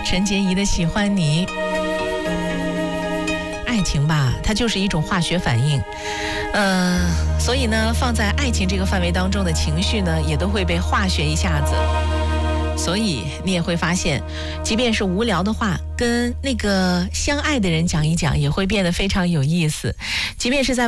陈洁仪的喜欢你。爱情吧，它就是一种化学反应，所以呢，放在爱情这个范围当中的情绪呢，也都会被化学一下子。所以你也会发现，即便是无聊的话，跟那个相爱的人讲一讲，也会变得非常有意思。即便是在